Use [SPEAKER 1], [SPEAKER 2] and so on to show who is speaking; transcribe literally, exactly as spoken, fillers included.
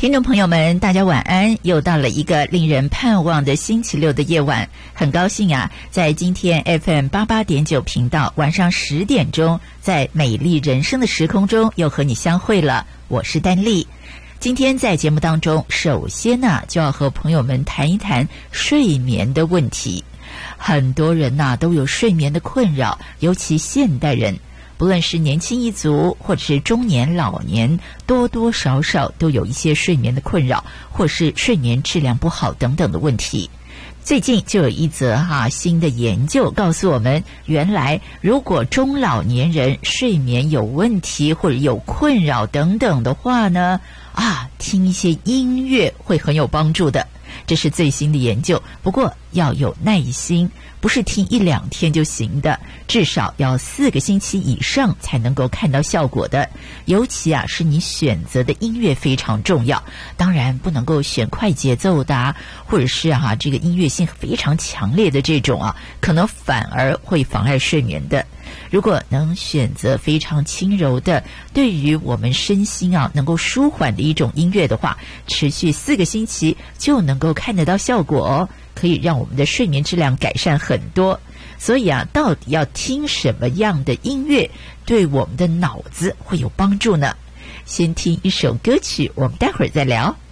[SPEAKER 1] 听众朋友们，大家晚安！又到了一个令人盼望的星期六的夜晚，很高兴啊，在今天 F M 八八点九频道晚上十点钟，在美丽人生的时空中又和你相会了。我是丹丽。今天在节目当中，首先呢、啊、就要和朋友们谈一谈睡眠的问题。很多人呐、啊、都有睡眠的困扰，尤其现代人。不论是年轻一族或者是中年老年，多多少少都有一些睡眠的困扰，或是睡眠质量不好等等的问题。最近就有一则哈、啊、新的研究告诉我们，原来如果中老年人睡眠有问题或者有困扰等等的话呢，啊，听一些音乐会很有帮助的。这是最新的研究，不过要有耐心，不是听一两天就行的，至少要四个星期以上才能够看到效果的。尤其啊，是你选择的音乐非常重要，当然不能够选快节奏的啊，或者是啊这个音乐性非常强烈的这种啊，可能反而会妨碍睡眠的。如果能选择非常轻柔的，对于我们身心啊能够舒缓的一种音乐的话，持续四个星期就能够看得到效果哦，可以让我们的睡眠质量改善很多。所以啊，到底要听什么样的音乐对我们的脑子会有帮助呢？先听一首歌曲，我们待会儿再聊。